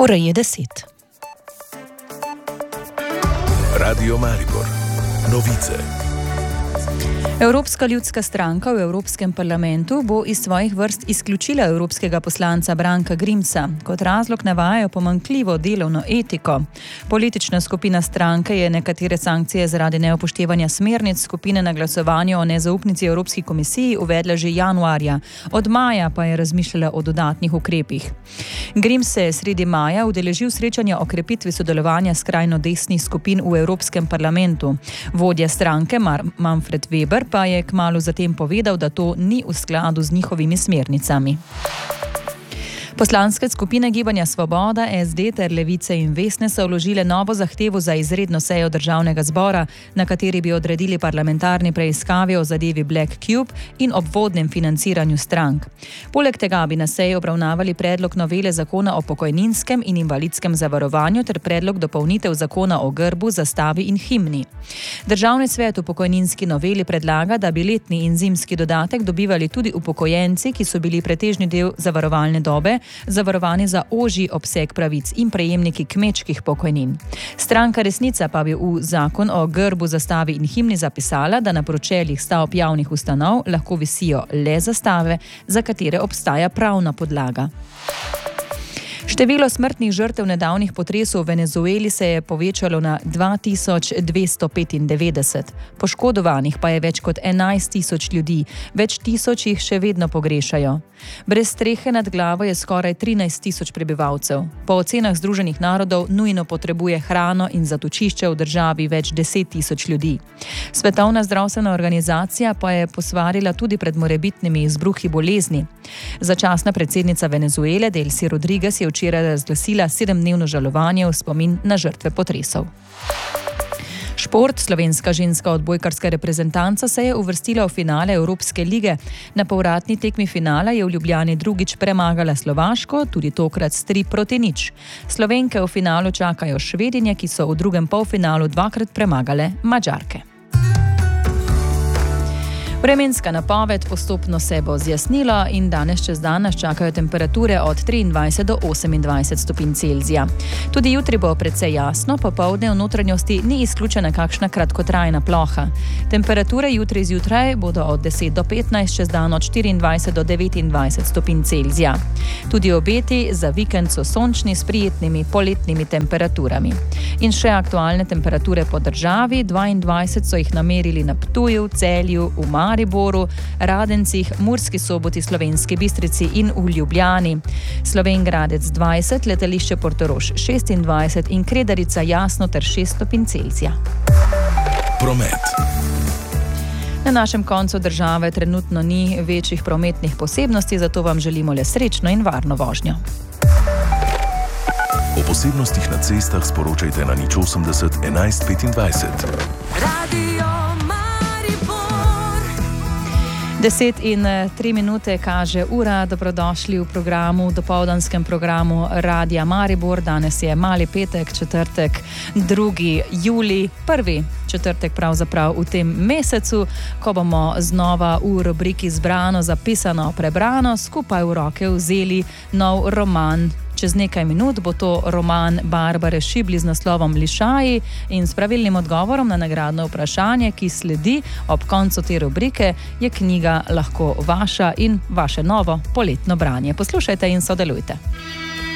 Ura je 10. Radio Maribor. Novice. Evropska ljudska stranka v Evropskem parlamentu bo iz svojih vrst izključila evropskega poslanca Branka Grimsa. Kot razlog navajajo pomanjkljivo delovno etiko. Politična skupina stranke je nekatere sankcije zaradi neupoštevanja smernic skupine na glasovanju o nezaupnici Evropski komisiji uvedla že januarja. Od maja pa je razmišljala o dodatnih ukrepih. Grims se je sredi maja udeležil srečanja o krepitvi sodelovanja skrajno desnih skupin v Evropskem parlamentu. Vodja stranke Manfred Weber pa je kmalu zatem povedal, da to ni v skladu z njihovimi smernicami. Poslanske skupine Gibanja Svoboda, SD ter Levice in Vesne so vložile novo zahtevo za izredno sejo Državnega zbora, na kateri bi odredili parlamentarni preiskavi o zadevi Black Cube in obvodnem financiranju strank. Poleg tega bi na seji obravnavali predlog novele zakona o pokojninskem in invalidskem zavarovanju ter predlog dopolnitev zakona o grbu, zastavi in himni. Državni svet v pokojninski noveli predlaga, da bi letni in zimski dodatek dobivali tudi upokojenci, ki so bili pretežni del zavarovalne dobe, zavarovani za ožji obseg pravic in prejemniki kmečkih pokojnin. Stranka Resnica pa bi v zakon o grbu, zastavi in himni zapisala, da na pročeljih stavb javnih ustanov lahko visijo le zastave, za katere obstaja pravna podlaga. Število smrtnih žrtev nedavnih potresov v Venezueli se je povečalo na 2295, poškodovanih pa je več kot 11.000 ljudi, več tisoč jih še vedno pogrešajo. Brez strehe nad glavo je skoraj 13.000 prebivalcev. Po ocenah Združenih narodov nujno potrebuje hrano in zatočišče v državi več 10.000 ljudi. Svetovna zdravstvena organizacija pa je posvarila tudi pred morebitnimi izbruhi bolezni. Začasna predsednica Venezuele Delcy Rodriguez je včeraj razglasila 7-dnevno žalovanje v spomin na žrtve potresov. Šport. Slovenska ženska odbojkarska reprezentanca se je uvrstila v finale Evropske lige. Na povratni tekmi finala je v Ljubljani drugič premagala Slovaško, tudi tokrat s 3-0. Slovenke v finalu čakajo Švedinje, ki so v drugem polfinalu dvakrat premagale Madžarke. Vremenska napoved. Postopno se bo zjasnilo in danes čez dan nas čakajo temperature od 23 do 28 stopinj Celzija. Tudi jutri bo precej jasno, popoldne v notranjosti ni izključena kakšna kratkotrajna ploha. Temperature jutri zjutraj bodo od 10 do 15, čez dan od 24 do 29 stopinj Celzija. Tudi obeti za vikend so sončni s prijetnimi poletnimi temperaturami. In še aktualne temperature po državi. 22 so jih namerili na Ptuju, Celju, v Mariboru, Radencih, Murski Soboti, Slovenski Bistrici in v Ljubljani. Slovenj Gradec 20, letališče Portorož 26 in Kredarica jasno ter 6 stopinj Celzija. Promet. Na našem koncu države trenutno ni večjih prometnih posebnosti, zato vam želimo le srečno in varno vožnjo. O posebnostih na cestah sporočajte na 080 11 25. Radio 10:03 kaže ura. Dobrodošli v dopoldanskem programu Radia Maribor. Danes je mali petek, četrtek, 2. julij, prvi četrtek pravzaprav v tem mesecu, ko bomo znova v rubriki Zbrano, zapisano, prebrano skupaj v roke vzeli nov roman. Čez nekaj minut bo to roman Barbare Šibli z naslovom Lišaji in s pravilnim odgovorom na nagradno vprašanje, ki sledi ob koncu te rubrike, je knjiga lahko vaša in vaše novo poletno branje. Poslušajte in sodelujte.